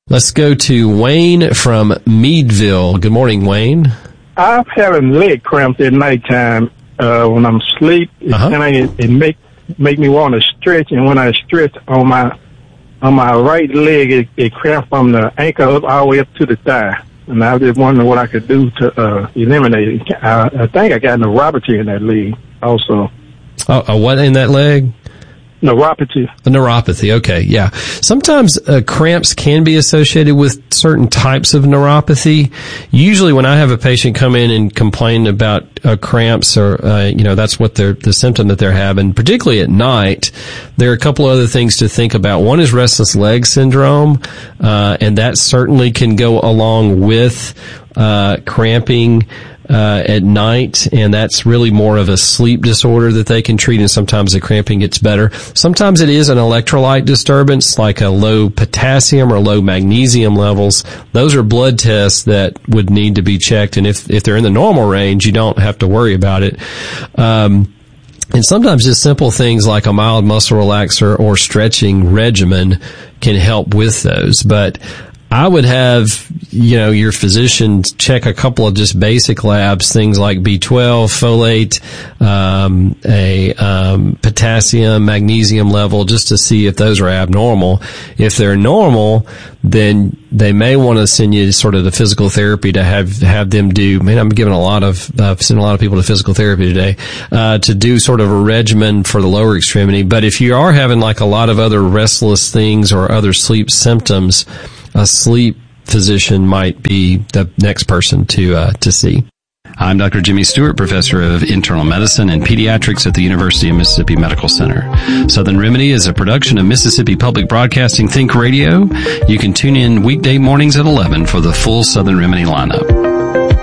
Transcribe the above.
Let's go to Wayne from Meadville. Good morning, Wayne. I'm having leg cramps at nighttime when I'm asleep. It make me want to stretch, and when I stretch on my right leg, it cramps from the ankle up all the way up to the thigh. And I was just wondering what I could do to eliminate it. I think I got neuropathy in that leg also. What in that leg? Neuropathy. A neuropathy, okay, yeah. Sometimes cramps can be associated with certain types of neuropathy. Usually when I have a patient come in and complain about cramps or, that's what the symptom that they're having, particularly at night, there are a couple other things to think about. One is restless leg syndrome, and that certainly can go along with cramping at night, and that's really more of a sleep disorder that they can treat, and sometimes the cramping gets better. Sometimes it is an electrolyte disturbance, like a low potassium or low magnesium levels. Those are blood tests that would need to be checked, and if they're in the normal range, you don't have to worry about it. And sometimes just simple things like a mild muscle relaxer or stretching regimen can help with those. But I would have, your physician check a couple of just basic labs, things like B12, folate, potassium, magnesium level, just to see if those are abnormal. If they're normal, then they may want to send you sort of the physical therapy to have them do. Man, I'm giving sending a lot of people to physical therapy today, to do sort of a regimen for the lower extremity. But if you are having like a lot of other restless things or other sleep symptoms, a sleep physician might be the next person to see. I'm Dr. Jimmy Stewart, professor of internal medicine and pediatrics at the University of Mississippi Medical Center. Southern Remedy is a production of Mississippi Public Broadcasting Think Radio. You can tune in weekday mornings at 11 for the full Southern Remedy lineup.